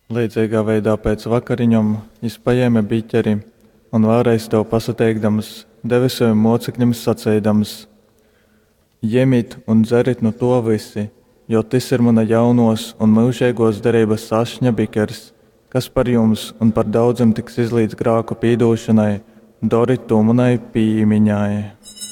Līdzīgā veidā pēc vakariņām viņš paņēma biķeri un vēlreiz to pasateikdams, deva saviem mocekļiem sacīdams: Ņemiet un dzeriet no to visi, jo tas ir mana jaunos un mūžīgos derības ašņa bikers, kas par jums un par daudziem tiks izlīdz grēku piedošanai, dariet to manai pieminai.